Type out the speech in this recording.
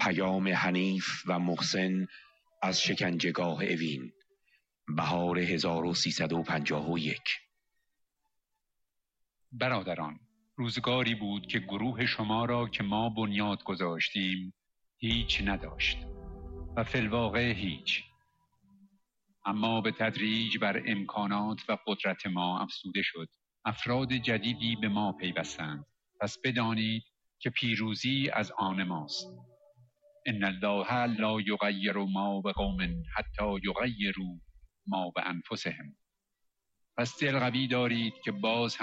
پیام حنیف و محسن از شکنجهگاه اوین، بهار 1351. برادران، روزگاری بود که گروه شما را که ما بنیاد گذاشتیم هیچ نداشت و فی الواقع هیچ، اما به تدریج بر امکانات و قدرت ما افزوده شد. افراد جدیدی به ما پیوستند. پس بدانید که پیروزی از آن ماست. ان الله لا یغیر ما بقوم حتی یغیروا ما بانفسهم. پس دل قوی دارید که باز